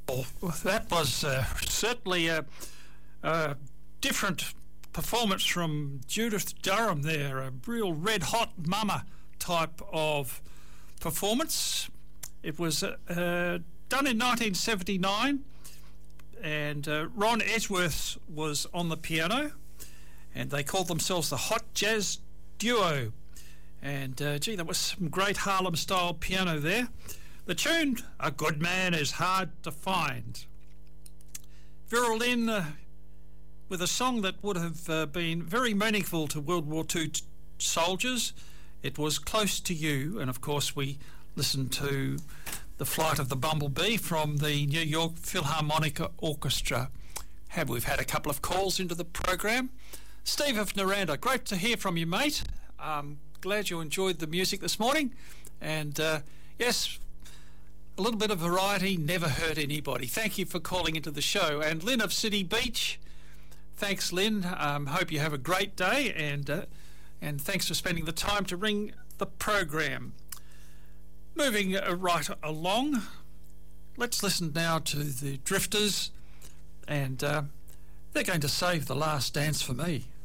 Well, that was certainly a different performance from Judith Durham there, a real red hot mama type of performance. It was done in 1979, and Ron Edgeworth was on the piano, and they called themselves the Hot Jazz Duo. And that was some great Harlem style piano there. The tune, A Good Man Is Hard to Find. Vera Lynn with a song that would have been very meaningful to World War II soldiers. It was Close to You, and of course we listened to The Flight of the Bumblebee from the New York Philharmonic Orchestra. We've had a couple of calls into the program. Steve of Naranda, great to hear from you, mate. Glad you enjoyed the music this morning, and yes, a little bit of variety never hurt anybody. Thank you for calling into the show. And Lynn of City Beach, thanks, Lynn. Hope you have a great day, and thanks for spending the time to ring the program. Moving right along, let's listen now to the Drifters, and they're going to save The Last Dance for me.